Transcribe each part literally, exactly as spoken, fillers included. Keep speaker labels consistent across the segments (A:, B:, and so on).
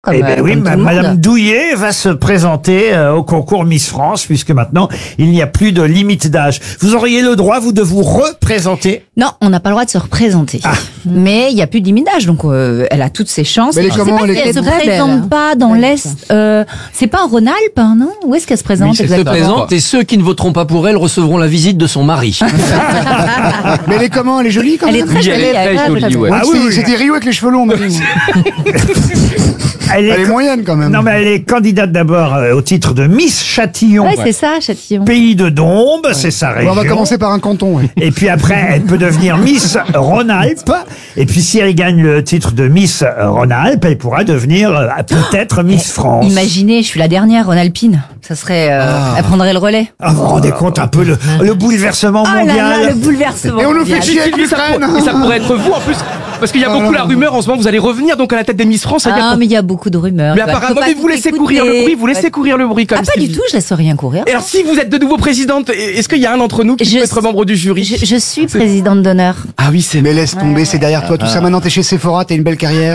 A: Comme,
B: eh ben
A: euh,
B: oui,
A: comme tout
B: ma-
A: le monde.
B: Madame Douillet va se présenter euh, au concours Miss France, puisque maintenant, il n'y a plus de limite d'âge. Vous auriez le droit, vous, de vous représenter.
A: Non, on n'a pas le droit de se représenter.
B: Ah.
A: Mais il n'y a plus de limite d'âge, donc euh, elle a toutes ses chances.
C: Mais elle est
A: Je sais
C: comment,
A: pas
C: elle
A: si
C: est
A: elle se
C: très
D: belle,
A: présente
D: hein.
A: pas dans
D: Belle,
A: l'Est. Euh, c'est pas en Rhône-Alpes, hein, non? Où est-ce qu'elle se présente
E: Oui, elle se
A: exactement
E: présente et ceux qui ne voteront pas pour elle recevront la visite de son mari.
C: Mais elle est comment? Elle est jolie quand
A: Elle est
C: même.
A: très
E: Oui, elle
A: jolie.
E: est
A: elle
E: très
A: est
E: jolie, ouais.
C: Ouais,
B: Ah oui,
C: c'est-
B: oui.
C: C'était Rio avec les cheveux longs, Marie.
B: Elle est,
C: Elle est moyenne quand même.
B: Non, mais elle est candidate d'abord euh, au titre de Miss Châtillon.
A: Ouais, c'est ça, Châtillon.
B: Pays de Dombes, c'est sa
C: Bon,
B: région.
C: on va commencer par un canton. Ouais.
B: Et puis après, elle peut devenir Miss Rhône-Alpes. Et puis si elle gagne le titre de Miss Rhône-Alpes, elle pourra devenir euh, peut-être Miss France.
A: Imaginez, je suis la dernière Rhône-Alpine. Ça serait, euh, elle prendrait le relais.
B: Ah, vous vous rendez compte un peu le, le bouleversement
A: Oh là
B: mondial.
A: là, le bouleversement.
C: Et on nous
A: mondial.
C: fait chier avec
F: Et ça,
C: l'Ukraine.
F: pour- et ça pourrait être vous en plus, parce qu'il y a
C: Oh
F: beaucoup
C: là
F: la
C: là.
F: rumeur en ce moment, vous allez revenir donc à la tête des Miss France.
A: Ah, mais il y a beaucoup de rumeurs.
F: mais
A: Bah, faut
F: apparemment,
A: pas
F: mais vous
A: tout
F: laissez
A: écouter.
F: courir le bruit, vous laissez
A: Ouais.
F: courir le bruit comme
A: Ah, pas du tout, je laisse rien courir.
F: Et alors, si vous êtes de nouveau présidente, est-ce qu'il y a un d'entre nous qui
A: Je-
F: peut être membre du jury
A: Je, je suis présidente d'honneur.
F: Ah oui, c'est.
C: Mais laisse tomber, c'est derrière toi tout ça. Maintenant, t'es chez Sephora, t'as une belle carrière.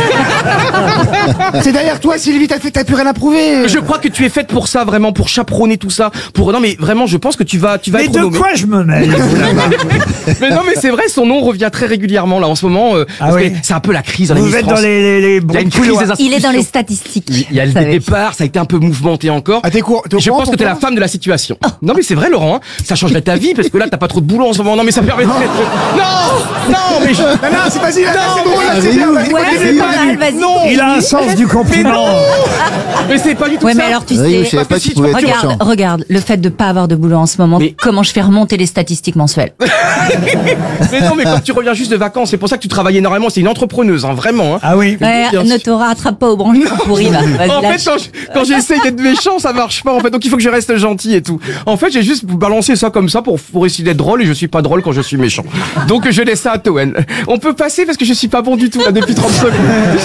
C: C'est derrière toi, Sylvie, t'as fait, t'as plus rien à prouver.
F: Je crois que tu es faite pour ça, vraiment, pour chaperonner tout ça. Pour non, mais vraiment, je pense que tu vas, tu vas
B: Mais
F: être
B: de
F: nommée.
B: quoi je me mêle, vous, là-bas?
F: Mais non, mais c'est vrai, son nom revient très régulièrement là en ce moment. euh,
B: Ah
F: parce
B: oui.
F: que c'est un peu la crise dans les
B: Vous
F: Miss
B: êtes
F: France.
B: dans les, les, les
F: Il y a une
B: bruits
F: crise
B: couloirs.
F: des institutions.
A: Il est dans les statistiques.
F: Il y a le
A: vous savez.
F: départ, ça a été un peu mouvementé encore.
C: Ah, t'es cour- t'es au
F: Je
C: courant,
F: pense que t'es la
C: pourquoi
F: femme de la situation. Non mais c'est vrai Laurent, hein, ça changerait ta vie parce que là t'as pas trop de boulot en ce moment. Non mais ça permettrait. Non, non mais je...
C: Non, non, c'est vas-y, là, là, c'est drôle, là, c'est bien. vas-y,
A: Ouais,
C: vas-y,
A: c'est
C: vas-y.
A: pas mal, vas-y.
F: Non.
B: Il a un sens du compliment.
F: mais c'est pas du tout
A: Ouais,
F: ça.
A: mais alors tu
D: Oui, je
A: sais,
D: savais pas
F: parce que
D: qu'il
F: si
D: pouvait
F: tu
D: être
A: regarde,
D: méchant.
A: regarde, le fait de pas avoir de boulot en ce moment,
F: Mais-
A: comment je fais remonter les statistiques mensuelles.
F: Mais non mais quand tu reviens juste de vacances, c'est pour ça que tu travailles énormément. C'est une entrepreneuse, hein, vraiment. Hein.
B: Ah oui.
A: Ouais,
F: bien
A: ne
F: sûr.
A: te rattrape pas au branlu pourri, va. Vas-y,
F: En
A: lâche.
F: fait, quand je- quand j'essaye d'être méchant, ça marche pas. En fait, donc il faut que je reste gentil et tout. En fait, j'ai juste balancé ça comme ça pour pour essayer d'être drôle et je suis pas drôle quand je suis méchant. Donc je laisse ça à Toen. On peut passer parce que je suis pas bon du tout là depuis trente secondes.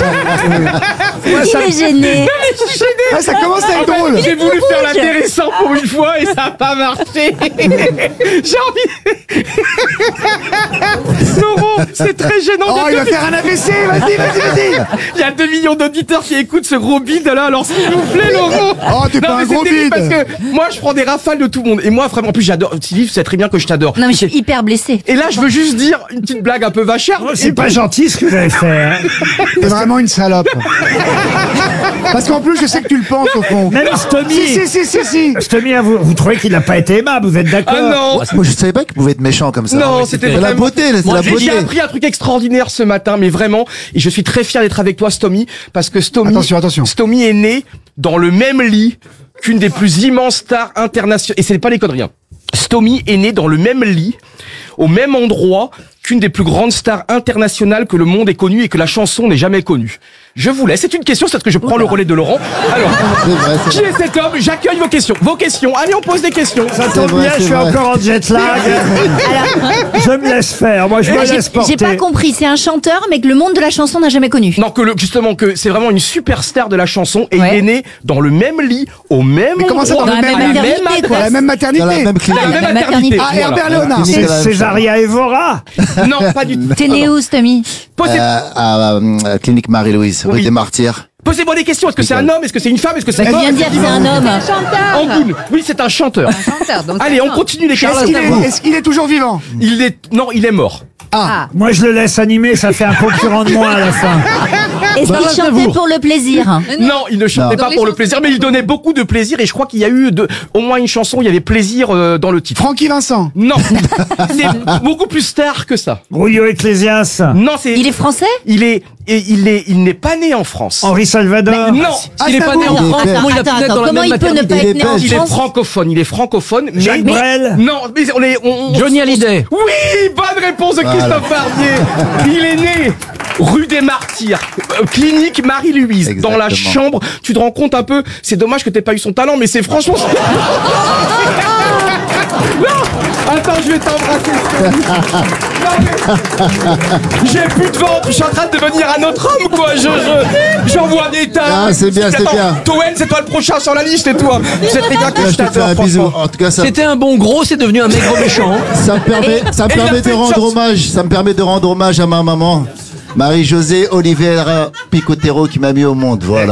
A: Il est gêné.
C: Ah, ça commence à être
F: En fait,
C: drôle.
F: j'ai voulu faire l'intéressant pour une fois et ça a pas marché. J'ai envie. Laurent, c'est très gênant.
C: Oh, il va faire un A V C, vas-y, vas-y, vas-y.
F: Il y a deux millions d'auditeurs qui écoutent ce gros bide là, alors s'il vous plaît, Laurent.
C: Oh, t'es pas
F: mais
C: un gros
F: c'est terrible
C: bide.
F: Parce que moi, je prends des rafales de tout le monde. Et moi, vraiment, en plus, j'adore. Sylvie, tu sais très bien que je t'adore.
A: Non, mais je suis hyper blessée.
F: Et là, je veux juste dire une petite blague un peu vachère.
B: Oh, c'est
F: Et
B: pas
F: puis-
B: gentil ce que vous avez fait. Hein.
C: T'es vraiment une salope. Parce qu'en plus, je sais que tu le penses au fond.
B: Même
C: Si,
B: Stomy.
C: si, si, si, si.
B: Stomy, hein, vous, vous trouvez qu'il n'a pas été aimable, vous êtes d'accord?
F: Ah non.
D: Moi, je savais pas qu'il pouvait être méchant comme ça.
F: Non, c'était
D: C'est la
F: vraiment-
D: beauté, là, c'est
F: Moi,
D: la
F: j'ai-
D: beauté.
F: J'ai appris un truc extraordinaire ce matin, mais vraiment, et je suis très fier d'être avec toi, Stomy, parce que Stomy,
C: Attention, attention.
F: Stomy est né dans le même lit qu'une des plus immenses stars internationales. Et c'est pas les conneries. Hein. Stomy est né dans le même lit, au même endroit qu'une des plus grandes stars internationales que le monde ait connues et que la chanson n'ait jamais connue. Je vous laisse. C'est une question, c'est parce que je prends le relais de Laurent. Alors,
D: C'est vrai, c'est
F: qui est cet homme? J'accueille vos questions. Vos questions. Allez, on pose des questions.
B: Ça
D: C'est
B: tombe
D: vrai,
B: bien, je
D: c'est
B: suis
D: vrai.
B: encore en jet lag. Je me laisse faire, moi je me
A: Moi, j'ai
B: laisse porter.
A: j'ai pas compris. C'est un chanteur, mais que le monde de la chanson n'a jamais connu.
F: Non, que le, justement, que c'est vraiment une superstar de la chanson et
A: Ouais.
F: il est né dans le même lit, au même
C: Mais comment ça,
F: endroit,
C: dans
A: la même
F: à la
A: maternité,
F: même
A: quoi.
C: Dans la même maternité.
D: Dans la même clinique.
F: à la même
A: La
F: maternité.
A: maternité.
C: Ah,
F: Voilà.
C: Herbert Léonard.
D: Clinique.
B: C'est
D: la même
B: Césaria Evora.
F: Non, pas du tout.
A: T'es né où, Stomy?
F: Posez,
D: Euh, à euh, Clinique Marie-Louise, rue
F: Oui.
D: des Martyrs.
F: posez-moi des questions. Est-ce que c'est un homme? Est-ce que c'est une femme? Est-ce que c'est
A: Elle vient de dire que c'est un homme.
F: Angoun. Oui, c'est un chanteur. Allez, on continue les
C: Est-ce
F: questions.
C: qu'il est, est-ce qu'il est toujours vivant?
F: Il est, non, il est mort.
C: Ah.
B: Moi je le laisse animer, ça fait un concurrent de moi à la fin.
A: Est-ce
D: Bah,
A: qu'il
D: c'est
A: chantait
D: vous.
A: pour le plaisir?
F: Non, il ne chantait
D: Non.
F: pas pour le plaisir, mais il donnait beaucoup de plaisir et je crois qu'il y a eu de, au moins une chanson, il y avait plaisir euh, dans le titre.
C: Francky Vincent.
F: Non, c'est beaucoup plus star que ça.
B: Rouillot Ecclésias,
F: Non, c'est,
A: Il est français?
F: il est, et il est, il n'est pas né en France.
B: Henri Salvador.
F: Non,
C: Ah,
F: il est
C: c'est
F: pas
C: à
F: né
C: vous.
F: en
D: Il est
F: France.
D: belge.
F: Comment il a
A: Attends,
F: pu naître
A: attends,
F: dans la
A: comment
F: même
A: il peut ne
F: maternité?
A: pas
D: Il
A: être
D: est
A: né en
D: belge.
F: Il est
A: France?
F: francophone, il est francophone, mais...
B: Jacques
F: mais-
B: Brel.
F: Non, mais on est... On, on-
E: Johnny Hallyday.
F: Oui, bonne réponse de Christophe Barbier. Il est né rue des Martyrs, euh, clinique Marie-Louise, dans la
D: Exactement.
F: chambre. Tu te rends compte un peu, c'est dommage que t'aies pas eu son talent, mais c'est franchement... Non, attends, je vais t'embrasser. Non, mais- J'ai plus de ventre, je suis en train de devenir un autre homme, quoi. Je, je, j'envoie des tas.
D: Ah, c'est bien, c'est
F: Attends,
D: bien.
F: Toen, c'est toi le prochain sur la liste, et toi. Tu sais très bien que
D: Là,
F: je
D: je te fais
F: t'adore,
D: un bisou.
F: franchement.
D: En tout cas, ça,
E: C'était un bon gros, c'est devenu un maigre méchant.
D: ça me permet, ça me
F: et il a
D: permet
F: fait
D: de
F: une
D: rendre
F: chanson.
D: hommage, ça me permet de rendre hommage à ma maman, Marie-Josée Oliveira Picotero, qui m'a mis au monde. Voilà.